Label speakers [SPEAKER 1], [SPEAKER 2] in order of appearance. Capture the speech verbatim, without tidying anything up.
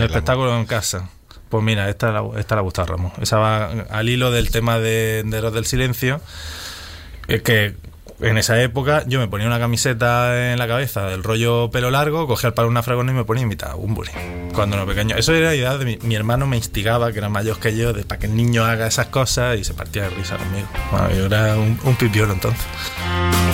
[SPEAKER 1] espectáculo en casa. Pues mira, esta la, esta la gusta a Ramos. Esa va al hilo del tema de, de Héroes del Silencio. Es que en esa época yo me ponía una camiseta en la cabeza del rollo pelo largo, cogía el palo de una fragona y me ponía a imitar a Bumburi cuando era pequeño. Eso era la idea de mi, mi hermano me instigaba, que era mayor que yo, de para que el niño haga esas cosas, y se partía de risa conmigo. Bueno, yo era un, un pipiolo entonces.